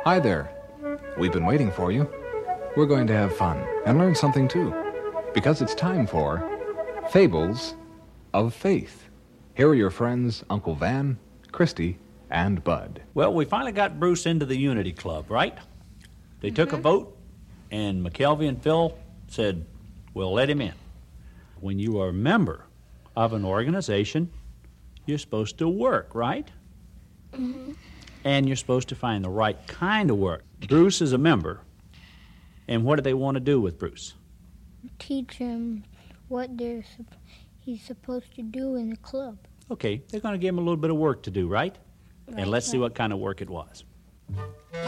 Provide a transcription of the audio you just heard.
Hi there. We've been waiting for you. We're going to have fun and learn something too, because it's time for Fables of Faith. Here are your friends, Uncle Van, Christy, and Bud. Well, we finally got Bruce into the Unity Club, right? They took a vote, and McKelvey and Phil said, we'll let him in. When you are a member of an organization, you're supposed to work, right? Mm-hmm. And you're supposed to find the right kind of work. Bruce is a member, and what do they want to do with Bruce? Teach him what he's supposed to do in the club. Okay, they're going to give him a little bit of work to do, right? And let's see what kind of work it was.